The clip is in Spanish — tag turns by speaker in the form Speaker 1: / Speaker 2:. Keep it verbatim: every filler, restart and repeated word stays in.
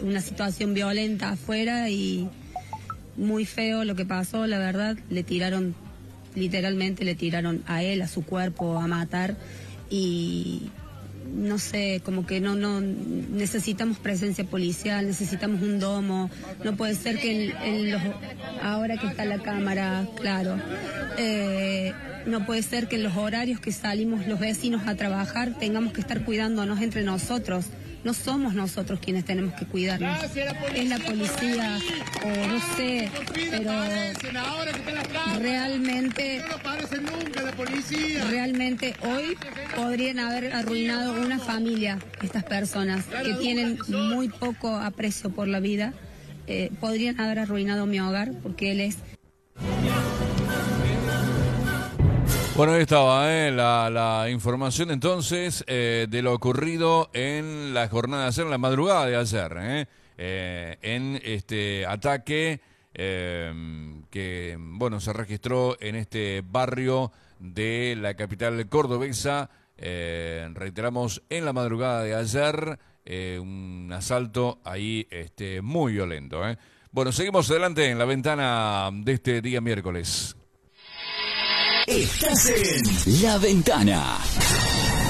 Speaker 1: una situación violenta afuera y muy feo lo que pasó, la verdad. Le tiraron, literalmente le tiraron a él, a su cuerpo, a matar y no sé, como que no, no necesitamos presencia policial, necesitamos un domo. No puede ser que en, en los, ahora que está la cámara, claro, eh, no puede ser que en los horarios que salimos los vecinos a trabajar tengamos que estar cuidándonos entre nosotros. No somos nosotros quienes tenemos que cuidarnos. Es la policía, o no sé, pero realmente, realmente hoy podrían haber arruinado una familia, estas personas que tienen muy poco aprecio por la vida. Eh, podrían haber arruinado mi hogar porque él es...
Speaker 2: Bueno, ahí estaba ¿eh? la, la información entonces eh, de lo ocurrido en la jornada de ayer, en la madrugada de ayer, ¿eh? Eh, en este ataque eh, que bueno se registró en este barrio de la capital cordobesa, eh, reiteramos, en la madrugada de ayer, eh, un asalto ahí este, muy violento. ¿eh? Bueno, seguimos adelante en la ventana de este día miércoles.
Speaker 3: Estás en La Ventana.